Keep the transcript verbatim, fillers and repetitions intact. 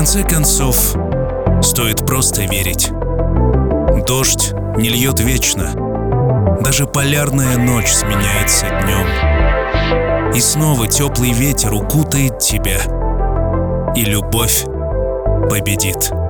конце концов, стоит просто верить. Дождь не льет вечно. Даже полярная ночь сменяется днем. И снова теплый ветер укутает тебя, и любовь победит.